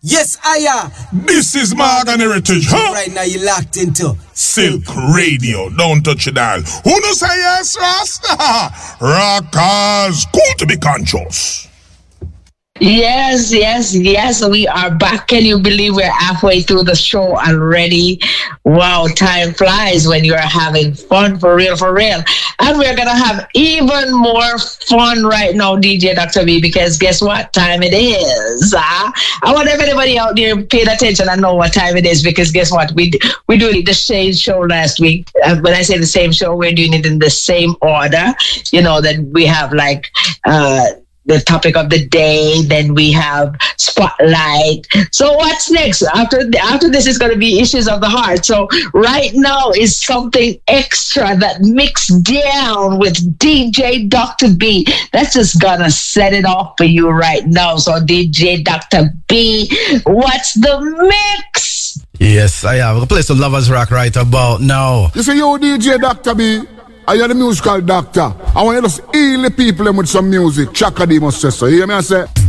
Yes, I am. This is Morgan Heritage, huh? Right now you're locked into Silk Radio. Don't touch it all. Who no say yes, Rasta? Rockers. Cool to be conscious. Yes. We are back. Can you believe we're halfway through the show already? Wow, time flies when you're having fun, for real. And we're going to have even more fun right now, DJ Dr. B, because guess what time it is? I want everybody out there paying attention and know what time it is, because guess what? We doing the same show last week. When I say the same show, we're doing it in the same order. You know, that we have like... the topic of the day, then we have Spotlight. So what's next? After this is going to be Issues of the Heart. So right now is something extra that mixed down with DJ Dr. B. That's just gonna set it off for you right now. So DJ Dr. B, what's the mix? Yes, I have. We'll play some Lovers Rock right about now. You see, you DJ Dr. B, I am the musical doctor. I want you to heal the people with some music. Chaka D must say so. You hear me I say?